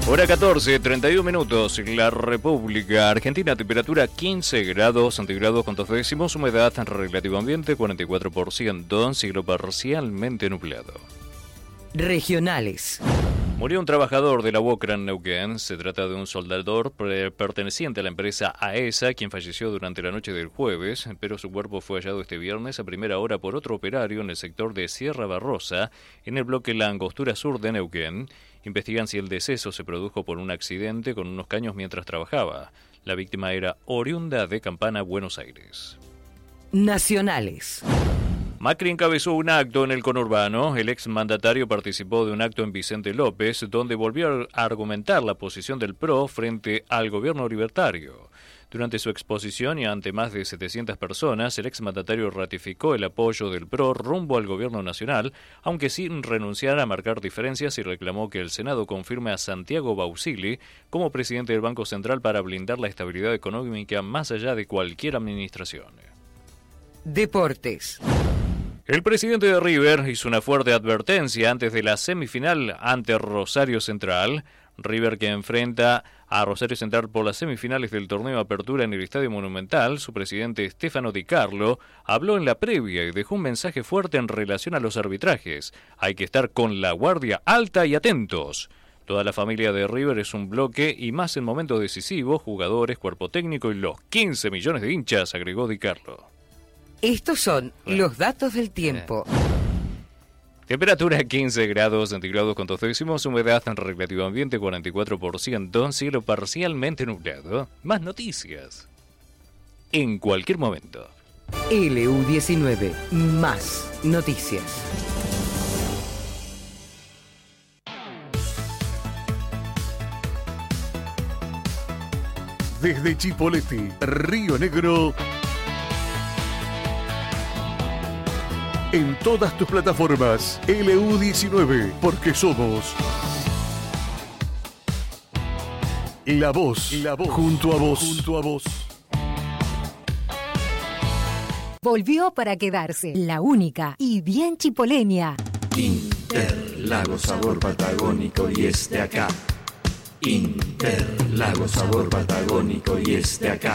Hora 14, 31 minutos. En la República Argentina, temperatura 15 grados centígrados con 2 décimos, humedad relativo ambiente 44%, cielo parcialmente nublado. Regionales. Murió un trabajador de la UOCRA en Neuquén. Se trata de un soldador perteneciente a la empresa AESA, quien falleció durante la noche del jueves, pero su cuerpo fue hallado este viernes a primera hora por otro operario en el sector de Sierra Barrosa, en el bloque La Angostura Sur de Neuquén. Investigan si el deceso se produjo por un accidente con unos caños mientras trabajaba. La víctima era oriunda de Campana, Buenos Aires. Nacionales. Macri encabezó un acto en el conurbano. El exmandatario participó de un acto en Vicente López, donde volvió a argumentar la posición del PRO frente al gobierno libertario. Durante su exposición y ante más de 700 personas, el exmandatario ratificó el apoyo del PRO rumbo al gobierno nacional, aunque sin renunciar a marcar diferencias, y reclamó que el Senado confirme a Santiago Bausili como presidente del Banco Central para blindar la estabilidad económica más allá de cualquier administración. Deportes. El presidente de River hizo una fuerte advertencia antes de la semifinal ante Rosario Central. River, que enfrenta a Rosario Central por las semifinales del torneo Apertura en el Estadio Monumental. Su presidente Stefano Di Carlo habló en la previa y dejó un mensaje fuerte en relación a los arbitrajes. Hay que estar con la guardia alta y atentos. Toda la familia de River es un bloque, y más en momentos decisivos, jugadores, cuerpo técnico y los 15 millones de hinchas, agregó Di Carlo. Estos son los datos del tiempo. Temperatura 15 grados centígrados con 2 décimos, humedad relativa ambiente 44%, cielo parcialmente nublado. Más noticias en cualquier momento. LU19, más noticias. Desde Chipoleti, Río Negro, en todas tus plataformas, LU19, porque somos la voz, junto a vos. Volvió para quedarse, la única y bien chipoleña. Interlago, sabor patagónico y es de acá. Interlago, sabor patagónico y es de acá.